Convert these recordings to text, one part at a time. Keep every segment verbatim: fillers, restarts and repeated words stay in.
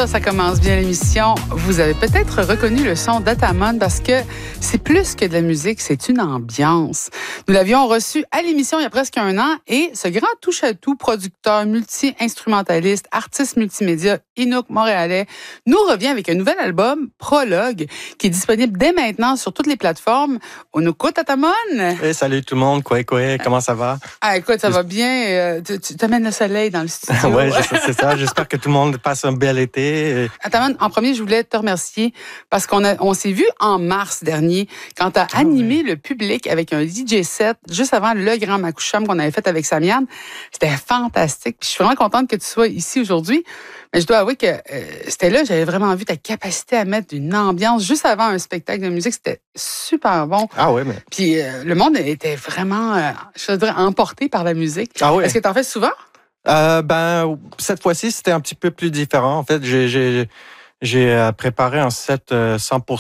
ça, ça commence bien l'émission. Vous avez peut-être reconnu le son d'Atamon parce que c'est plus que de la musique, c'est une ambiance. Nous l'avions reçu à l'émission il y a presque un an et ce grand touche-à-tout, producteur, multi-instrumentaliste, artiste multimédia, Inuk montréalais, nous revient avec un nouvel album, Prologue, qui est disponible dès maintenant sur toutes les plateformes. On écoute Atamon. Hey, salut tout le monde, quoi, quoi, comment ça va? Ah, écoute, ça va bien. Tu, tu t'amènes le soleil dans le studio. Oui, c'est ça. J'espère que tout le monde passe un bel été. Atamon, en premier, je voulais te remercier parce qu'on a, on s'est vu en mars dernier quand tu as ah, animé oui. le public avec un D J set juste avant le Grand Makoucham qu'on avait fait avec Samian. C'était fantastique. Puis je suis vraiment contente que tu sois ici aujourd'hui. Mais je dois avouer que euh, c'était là, j'avais vraiment vu ta capacité à mettre une ambiance juste avant un spectacle de musique. C'était super bon. Ah oui, mais... Puis euh, le monde était vraiment, euh, je dirais, emporté par la musique. Ah oui. Est-ce que tu en fais souvent? Euh, ben, cette fois-ci, c'était un petit peu plus différent. En fait, j'ai, j'ai, j'ai préparé un set cent pour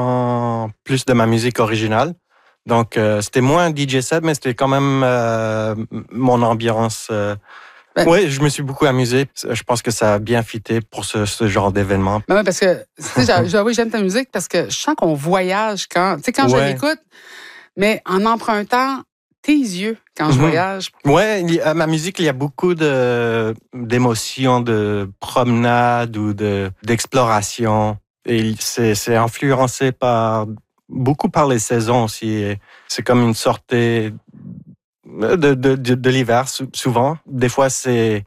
cent plus de ma musique originale. Donc, euh, c'était moins un D J set, mais c'était quand même euh, mon ambiance. Euh, Ben, oui, je me suis beaucoup amusé. Je pense que ça a bien fité pour ce, ce genre d'événement. Ben oui, parce que, tu sais, j'avoue, j'aime ta musique parce que je sens qu'on voyage quand, tu sais, quand ouais. je l'écoute, mais en empruntant tes yeux quand je mm-hmm. voyage. Oui, à ma musique, il y a beaucoup de, d'émotions, de promenade ou de, d'exploration. Et c'est, c'est influencé par, beaucoup par les saisons aussi. C'est comme une sortie De, de, de, de l'hiver, souvent. Des fois, c'est,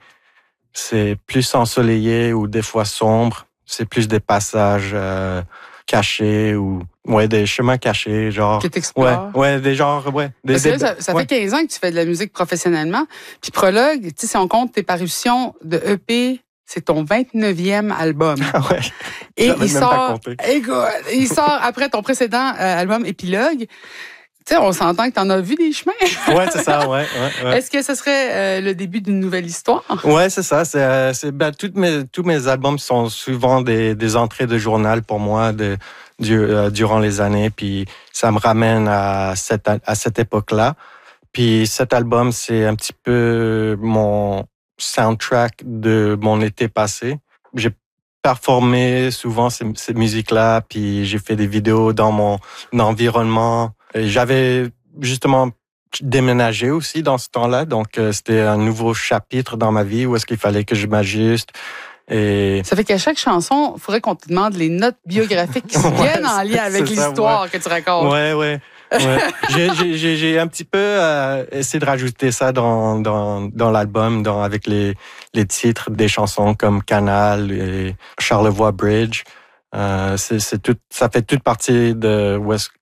c'est plus ensoleillé ou des fois sombre. C'est plus des passages euh, cachés ou ouais, des chemins cachés, genre. Que t'explores. Ouais, ouais, des genres, ouais. Des, Parce que là, des, ça, ça ouais. fait quinze ans que tu fais de la musique professionnellement. Puis Prologue, tu sais, si on compte tes parutions de E P, c'est ton vingt-neuvième album. Ah ouais. Et il même sort, pas compté. Écoute, il sort après ton précédent euh, album Épilogue. Tu sais, on s'entend que tu en as vu des chemins. Oui, c'est ça, ouais, ouais, ouais. Est-ce que ce serait euh, le début d'une nouvelle histoire? Oui, c'est ça. C'est, euh, c'est, ben, toutes mes, tous mes albums sont souvent des, des entrées de journal pour moi de, du, euh, durant les années. Puis ça me ramène à cette, à cette époque-là. Puis cet album, c'est un petit peu mon soundtrack de mon été passé. J'ai performé souvent ces, ces musiques-là, puis j'ai fait des vidéos dans mon environnement. Et j'avais justement déménagé aussi dans ce temps-là, donc euh, c'était un nouveau chapitre dans ma vie où est-ce qu'il fallait que je m'ajuste. Et... Ça fait qu'à chaque chanson, il faudrait qu'on te demande les notes biographiques qui ouais, viennent en lien avec l'histoire ça, ouais. que tu racontes. Oui, oui. Ouais. j'ai, j'ai, j'ai un petit peu euh, essayé de rajouter ça dans, dans, dans l'album, dans, avec les, les titres des chansons comme Canal et Charlevoix Bridge. Euh, c'est, c'est tout, ça fait toute partie de où est-ce